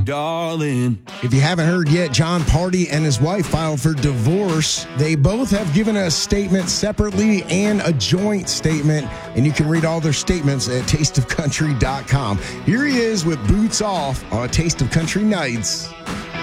darling. If you haven't heard yet, John Party and his wife filed for divorce. They both have given a statement separately and a joint statement, and you can read all their statements at tasteofcountry.com. Here he is with Boots Off on A Taste of Country Nights.